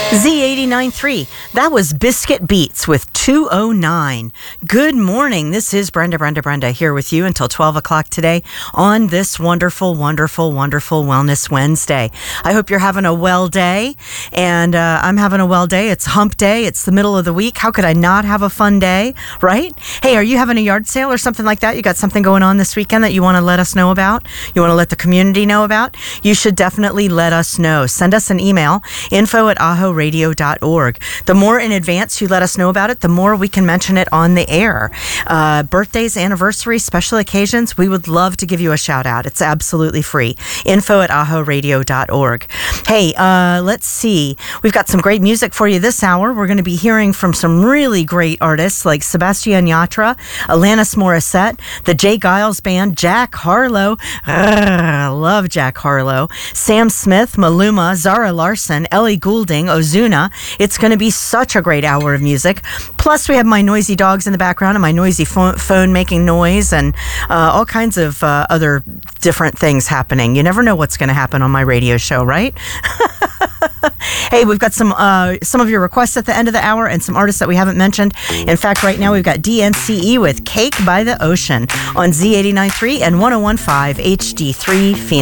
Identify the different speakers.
Speaker 1: Z89.3. That was Biscuit Beats with 209. Good morning. This is Brenda here with you until 12 o'clock today on this wonderful Wellness Wednesday. I hope you're having a well day, and I'm having a well day. It's hump day. It's the middle of the week. How could I not have a fun day, right? Hey, are you having a yard sale or something like that? You got something going on this weekend that you want to let us know about? You want to let the community know about? You should definitely let us know. Send us an email, info@ahoradio.org. The more in advance you let us know about it, the more we can mention it on the air. Birthdays, anniversaries, special occasions, we would love to give you a shout out. It's absolutely free. info@ahoradio.org. Hey, let's see. We've got some great music for you this hour. We're going to be hearing from some really great artists like Sebastian Yatra, Alanis Morissette, the Jay Giles Band, Jack Harlow. I love Jack Harlow. Sam Smith, Maluma, Zara Larson, Ellie Goulding, Ozuna. It's going to be such a great hour of music. Plus, we have my noisy dogs in the background and my noisy phone making noise and all kinds of other different things happening. You never know what's going to happen on my radio show, right? Hey, we've got some of your requests at the end of the hour and some artists that we haven't mentioned. In fact, right now we've got DNCE with Cake by the Ocean on Z89.3 and 101.5 HD3 Phoenix.